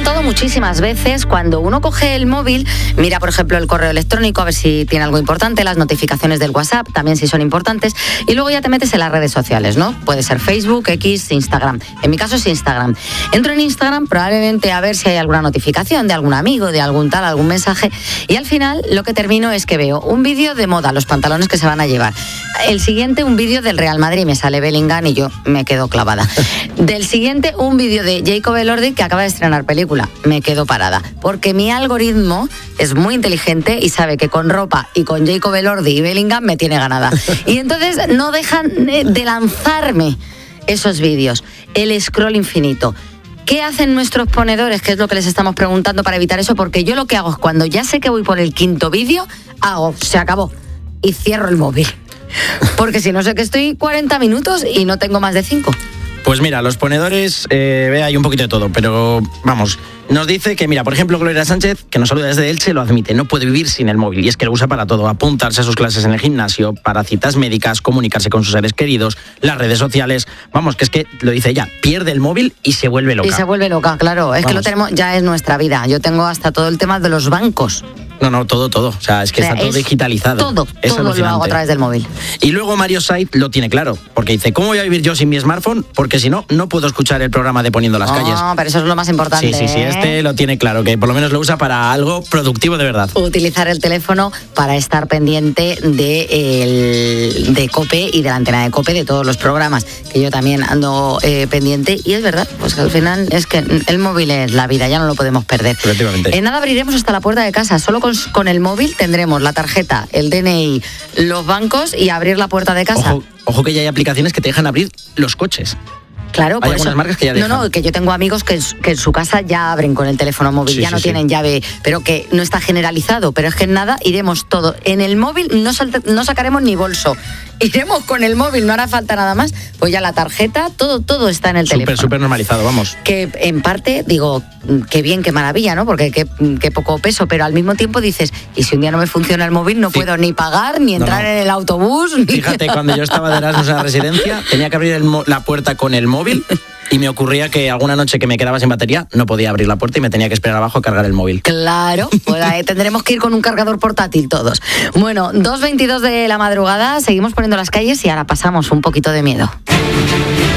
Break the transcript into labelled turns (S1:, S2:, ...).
S1: contado muchísimas veces, cuando uno coge el móvil, mira, por ejemplo, el correo electrónico, a ver si tiene algo importante, las notificaciones del WhatsApp, también si son importantes, y luego ya te metes en las redes sociales, ¿no? Puede ser Facebook, X, Instagram. En mi caso es Instagram. Entro en Instagram probablemente a ver si hay alguna notificación de algún amigo, de algún tal, algún mensaje, y al final lo que termino es que veo un vídeo de moda, los pantalones que se van a llevar. El siguiente, un vídeo del Real Madrid, me sale Bellingham y yo me quedo clavada. Del siguiente, un vídeo de Jacob Elordi que acaba de estrenar película. Me quedo parada. Porque mi algoritmo es muy inteligente y sabe que con ropa y con Jacob Elordi y Bellingham me tiene ganada. Y entonces no dejan de lanzarme esos vídeos. El scroll infinito. ¿Qué hacen nuestros ponedores? ¿Qué es lo que les estamos preguntando para evitar eso? Porque yo lo que hago es cuando ya sé que voy por el quinto vídeo, se acabó. Y cierro el móvil. Porque si no sé que estoy 40 minutos y no tengo más de 5.
S2: Pues mira, los ponedores, hay un poquito de todo, pero vamos, nos dice que, mira, por ejemplo, Gloria Sánchez, que nos saluda desde Elche, lo admite, no puede vivir sin el móvil, y es que lo usa para todo, apuntarse a sus clases en el gimnasio, para citas médicas, comunicarse con sus seres queridos, las redes sociales, vamos, que es que, lo dice ella, pierde el móvil y se vuelve loca.
S1: Y se vuelve loca, claro, es que lo tenemos, ya es nuestra vida, yo tengo hasta todo el tema de los bancos.
S2: No, todo. O sea, es que está todo digitalizado.
S1: Todo lo hago a través del móvil.
S2: Y luego Mario Said lo tiene claro, porque dice, ¿cómo voy a vivir yo sin mi smartphone? Porque si no, no puedo escuchar el programa de Poniendo las Calles.
S1: No, pero eso es lo más importante.
S2: Sí, este lo tiene claro, que por lo menos lo usa para algo productivo de verdad.
S1: Utilizar el teléfono para estar pendiente de COPE y de la antena de COPE, de todos los programas, que yo también ando pendiente, y es verdad, pues que al final es que el móvil es la vida, ya no lo podemos perder.
S2: Efectivamente.
S1: En nada abriremos hasta la puerta de casa, solo con el móvil tendremos la tarjeta, el DNI, los bancos y abrir la puerta de casa.
S2: Ojo que ya hay aplicaciones que te dejan abrir los coches.
S1: Claro,
S2: hay algunas marcas que ya dejan.
S1: No, que yo tengo amigos que en su casa ya abren con el teléfono móvil, ya no tienen llave, pero que no está generalizado, pero es que en nada iremos todo. En el móvil no sacaremos ni bolso. Iremos con el móvil, no hará falta nada más. Pues ya la tarjeta, todo está en el teléfono.
S2: Súper normalizado, vamos.
S1: Que en parte, digo, qué bien, qué maravilla, ¿no? Porque qué poco peso, pero al mismo tiempo dices, y si un día no me funciona el móvil, no puedo ni pagar, ni entrar en el autobús.
S2: Fíjate, cuando yo estaba de Erasmus en la residencia, tenía que abrir la puerta con el móvil. Y me ocurría que alguna noche que me quedaba sin batería no podía abrir la puerta y me tenía que esperar abajo a cargar el móvil.
S1: Claro, pues tendremos que ir con un cargador portátil todos. Bueno, 2:22 de la madrugada, seguimos poniendo las calles y ahora pasamos un poquito de miedo.